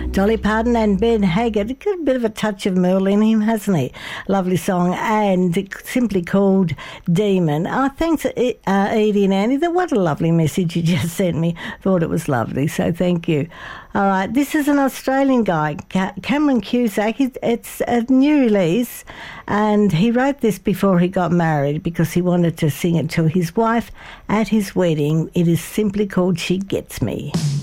Dolly Parton and Ben Haggart. Got a bit of a touch of Merle in him, hasn't he? Lovely song, and it's simply called Demon. Thanks, Edie and Andy. What a lovely message you just sent me. Thought it was lovely, so thank you. All right, this is an Australian guy, Cameron Cusack. It's a new release, and he wrote this before he got married because he wanted to sing it to his wife at his wedding. It is simply called She Gets Me.